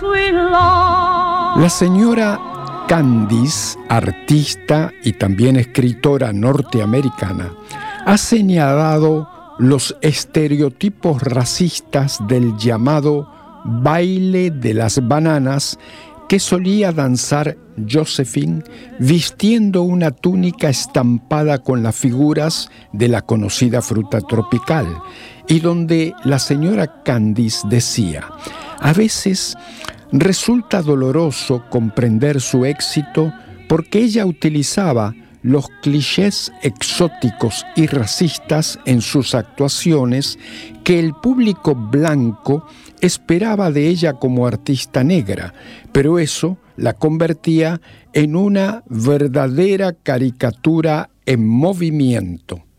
La señora Candice, artista y también escritora norteamericana, ha señalado los estereotipos racistas del llamado baile de las bananas que solía danzar Josephine vistiendo una túnica estampada con las figuras de la conocida fruta tropical, y donde la señora Candice decía: a veces resulta doloroso comprender su éxito porque ella utilizaba los clichés exóticos y racistas en sus actuaciones que el público blanco esperaba de ella como artista negra, pero eso la convertía en una verdadera caricatura en movimiento.